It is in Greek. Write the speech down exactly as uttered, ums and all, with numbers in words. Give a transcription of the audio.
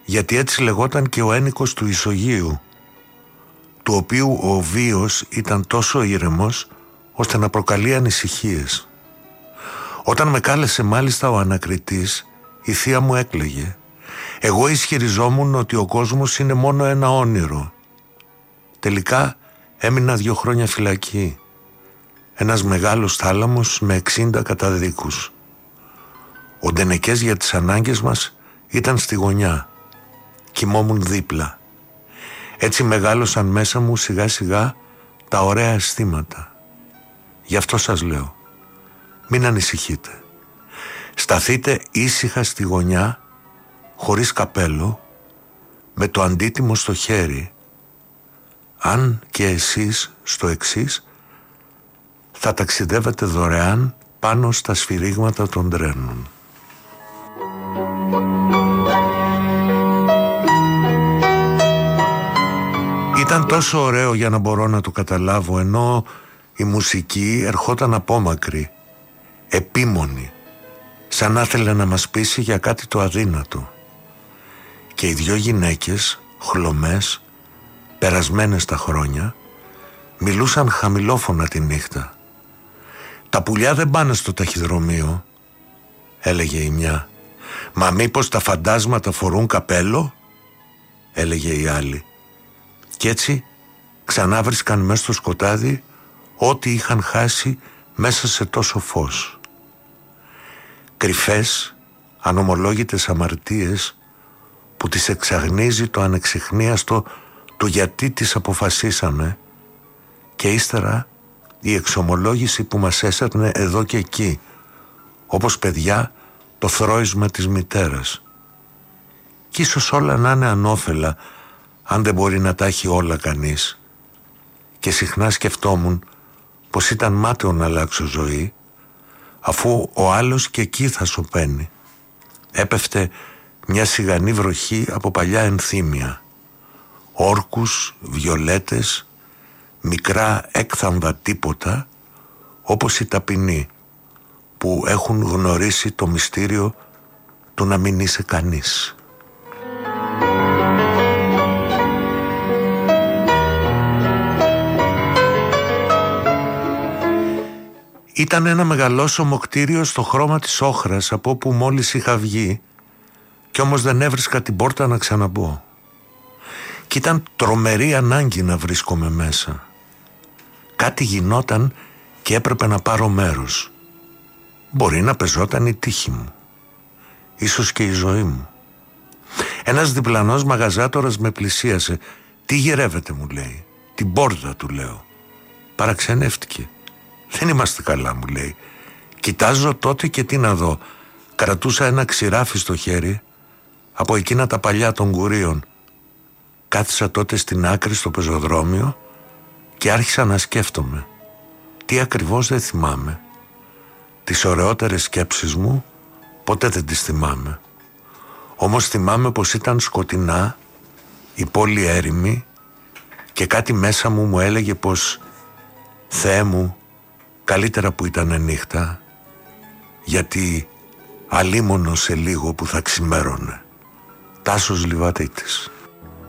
γιατί έτσι λεγόταν και ο ένικος του Ισογείου, του οποίου ο βίος ήταν τόσο ήρεμος ώστε να προκαλεί ανησυχίες. Όταν με κάλεσε μάλιστα ο ανακριτής, η θεία μου έκλαιγε. Εγώ ισχυριζόμουν ότι ο κόσμος είναι μόνο ένα όνειρο. Τελικά έμεινα δύο χρόνια φυλακή. Ένας μεγάλος θάλαμος με εξήντα καταδίκους. Ο ντενεκές για τις ανάγκες μας ήταν στη γωνιά. Κοιμόμουν δίπλα. Έτσι μεγάλωσαν μέσα μου σιγά σιγά τα ωραία αισθήματα. Γι' αυτό σας λέω, μην ανησυχείτε. Σταθείτε ήσυχα στη γωνιά, χωρίς καπέλο, με το αντίτιμο στο χέρι. Αν και εσείς στο εξής θα ταξιδεύετε δωρεάν πάνω στα σφυρίγματα των τρένων. Ήταν τόσο ωραίο για να μπορώ να το καταλάβω, ενώ η μουσική ερχόταν απόμακρη, επίμονη, σαν να ήθελε να μας πείσει για κάτι το αδύνατο. Και οι δυο γυναίκες, χλωμές, περασμένες τα χρόνια, μιλούσαν χαμηλόφωνα τη νύχτα. «Τα πουλιά δεν πάνε στο ταχυδρομείο», έλεγε η μια. «Μα μήπως τα φαντάσματα φορούν καπέλο», έλεγε η άλλη. Κι έτσι ξανά βρίσκαν μέσα στο σκοτάδι ό,τι είχαν χάσει μέσα σε τόσο φως. Κρυφές, ανομολόγητες αμαρτίες που τις εξαγνίζει το ανεξιχνίαστο του γιατί τις αποφασίσαμε, και ύστερα η εξομολόγηση που μας έσερνε εδώ και εκεί, όπως παιδιά το θρώισμα της μητέρας. Κι ίσως όλα να είναι ανώφελα, αν δεν μπορεί να τα έχει όλα κανείς. Και συχνά σκεφτόμουν πως ήταν μάταιο να αλλάξω ζωή, αφού ο άλλος και εκεί θα σωπαίνει. Έπεφτε μια σιγανή βροχή από παλιά ενθύμια. Όρκους, βιολέτες, μικρά έκθαμβα τίποτα, όπως οι ταπεινοί που έχουν γνωρίσει το μυστήριο του να μην είσαι κανείς. Ήταν ένα μεγαλόσωμο κτίριο στο χρώμα της όχρας, από όπου μόλις είχα βγει, κι όμως δεν έβρισκα την πόρτα να ξαναμπω. Κι ήταν τρομερή ανάγκη να βρίσκομαι μέσα. Κάτι γινόταν και έπρεπε να πάρω μέρος. Μπορεί να πεζόταν η τύχη μου, ίσως και η ζωή μου. Ένας διπλανός μαγαζάτορας με πλησίασε. «Τι γυρεύετε», μου λέει. «Την πόρτα», του λέω. Παραξενεύτηκε. «Δεν είμαστε καλά», μου λέει. Κοιτάζω τότε και τι να δω. Κρατούσα ένα ξηράφι στο χέρι, από εκείνα τα παλιά των κουρίων. Κάθισα τότε στην άκρη στο πεζοδρόμιο και άρχισα να σκέφτομαι. Τι ακριβώς δεν θυμάμαι. Τις ωραιότερες σκέψεις μου ποτέ δεν τις θυμάμαι. Όμως θυμάμαι πως ήταν σκοτεινά, η πόλη έρημη, και κάτι μέσα μου μου έλεγε πως «Θεέ μου, καλύτερα που ήταν νύχτα, γιατί αλίμονο σε λίγο που θα ξημέρωνε». Τάσος Λιβαδίτης.